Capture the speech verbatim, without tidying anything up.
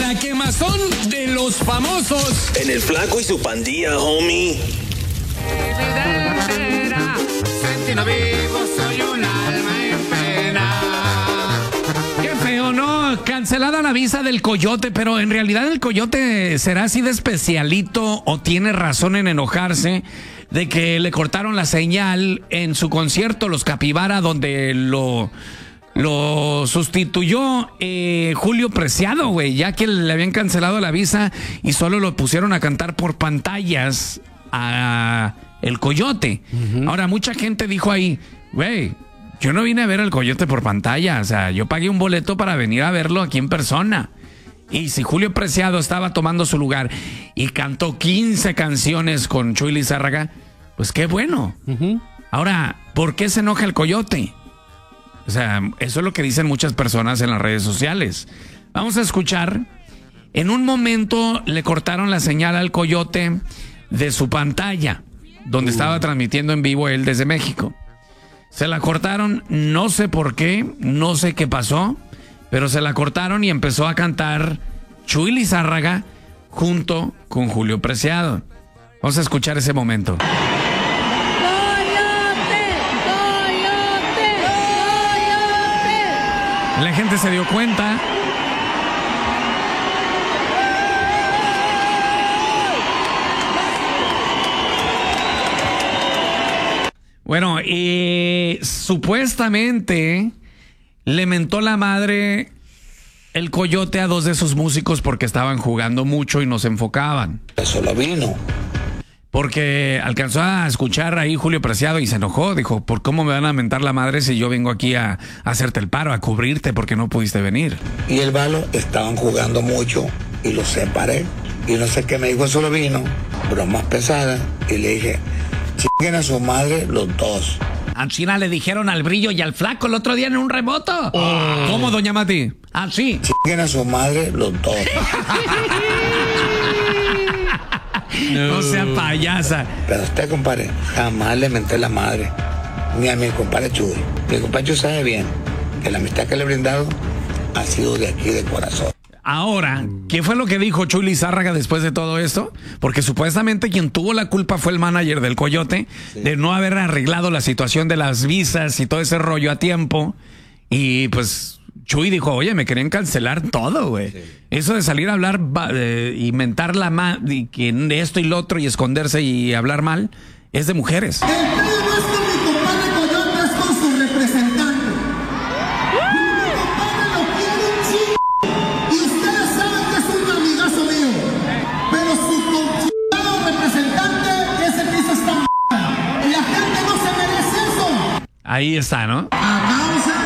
La quemazón de los famosos. En el Flaco y su pandilla, homie. Sentido vivo, soy un alma en pena. Qué feo, ¿no? Cancelada la visa del Coyote, pero en realidad el Coyote será así de especialito o tiene razón en enojarse de que le cortaron la señal en su concierto Los Capibara, donde lo... Lo sustituyó eh, Julio Preciado, güey, ya que le habían cancelado la visa y solo lo pusieron a cantar por pantallas a el Coyote. Uh-huh. Ahora, mucha gente dijo ahí, güey, yo no vine a ver al Coyote por pantalla, o sea, yo pagué un boleto para venir a verlo aquí en persona. Y si Julio Preciado estaba tomando su lugar y cantó quince canciones con Chuy Lizárraga, pues qué bueno. Uh-huh. Ahora, ¿por qué se enoja el Coyote? O sea, eso es lo que dicen muchas personas en las redes sociales. Vamos a escuchar. En un momento le cortaron la señal al Coyote de su pantalla, donde uh. estaba transmitiendo en vivo él desde México. Se la cortaron, no sé por qué, no sé qué pasó, pero se la cortaron y empezó a cantar Chuy Lizárraga junto con Julio Preciado. Vamos a escuchar ese momento. La gente se dio cuenta. Bueno, y supuestamente le mentó la madre el Coyote a dos de sus músicos porque estaban jugando mucho y no se enfocaban. Eso lo vino. Porque alcanzó a escuchar ahí Julio Preciado y se enojó. Dijo, ¿por cómo me van a mentar la madre si yo vengo aquí a, a hacerte el paro, a cubrirte porque no pudiste venir? Y el balo estaban jugando mucho y los separé. Y no sé qué me dijo, eso lo vino, bromas pesadas. Y le dije, chinguen a su madre los dos. A China le dijeron al Brillo y al Flaco el otro día en un remoto. Oh. ¿Cómo, doña Mati? Ah, sí. Chinguen a su madre los dos. No. no sea payasa. Pero usted, compadre, jamás le menté la madre. Ni a mi compadre Chuy. Mi compadre Chuy sabe bien que la amistad que le he brindado ha sido de aquí, de corazón. Ahora, ¿qué fue lo que dijo Chuy Lizárraga después de todo esto? Porque supuestamente quien tuvo la culpa fue el manager del Coyote, sí, de no haber arreglado la situación de las visas y todo ese rollo a tiempo. Y pues Chuy dijo, oye, me querían cancelar todo, güey. Sí. Eso de salir a hablar eh, y mentar la ma y que de esto y lo otro y esconderse y hablar mal, es de mujeres. El pedo no es con mi compadre Coyote, es con su representante. Mi compadre lo quiere un chingo. Y ustedes saben que es un amigazo mío. Pero su chingado representante, ese piso está m***. La gente no se merece eso. Ahí está, ¿no? A causa